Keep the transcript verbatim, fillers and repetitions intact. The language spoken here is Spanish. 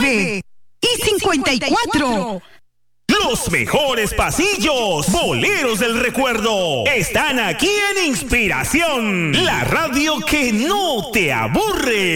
nueve y cincuenta y cuatro. Los mejores pasillos, boleros del recuerdo, están aquí en Inspiración, la radio que no te aburre.